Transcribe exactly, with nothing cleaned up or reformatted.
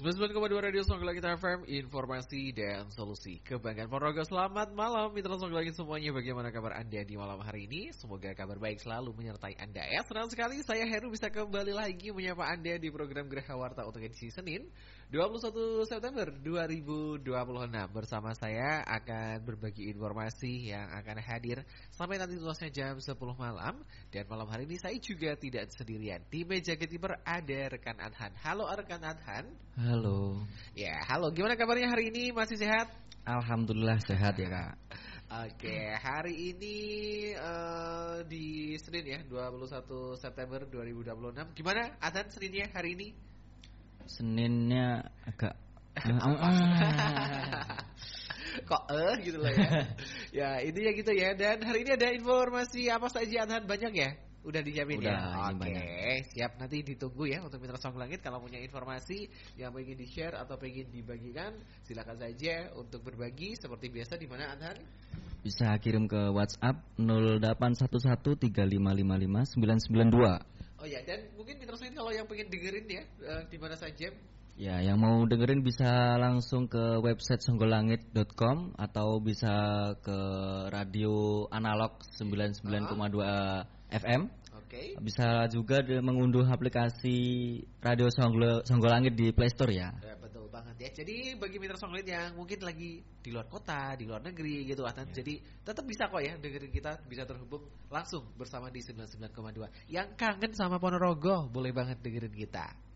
sembilan puluh sembilan koma dua Radio Songgolangit F M, informasi dan solusi kebanggaan Ponorogo. Selamat malam Mitra Songgolangit semuanya. Bagaimana kabar Anda di malam hari ini? Semoga kabar baik selalu menyertai Anda ya. Senang sekali saya Heru bisa kembali lagi menyapa Anda di program Geraha Warta untuk edisi Senin dua puluh satu September dua ribu dua puluh enam. Bersama saya akan berbagi informasi yang akan hadir sampai nanti tuasnya jam sepuluh malam. Dan malam hari ini saya juga tidak sendirian. Di meja keeper ada rekan Adhan. Halo rekan Adhan. Halo. Ya, halo. Gimana kabarnya hari ini? Masih sehat? Alhamdulillah sehat ya Kak. Oke, hari ini uh, di Senin ya, dua puluh satu September dua ribu dua puluh enam. Gimana Adhan Seninnya hari ini? Seninnya agak kok eh gitu lah ya. Ya, intinya gitu ya. Dan hari ini ada informasi apa saja Adhan? Banyak ya? Udah dijamin ya? Oke, okay. Siap, nanti ditunggu ya untuk Mitra Songgolangit. Kalau punya informasi yang pengen di-share atau pengen dibagikan, silakan saja untuk berbagi. Seperti biasa di mana Adhan? Bisa kirim ke WhatsApp nol delapan satu satu tiga lima lima lima sembilan sembilan dua. Oh ya, dan mungkin Mitra Songgolangit kalau yang pengen dengerin ya, uh, di mana saja? Ya, yang mau dengerin bisa langsung ke website songgolangit dot com atau bisa ke radio analog sembilan puluh sembilan koma dua F M. Oke. Okay. Bisa juga mengunduh aplikasi Radio Songgol Songgolangit di Play Store ya. Ya, betul banget ya. Jadi bagi Mitra Songgolangit yang mungkin lagi di luar kota, di luar negeri gitu kan. Ya. Jadi tetap bisa kok ya dengerin kita, bisa terhubung langsung bersama di sembilan puluh sembilan koma dua. Yang kangen sama Ponorogo boleh banget dengerin kita.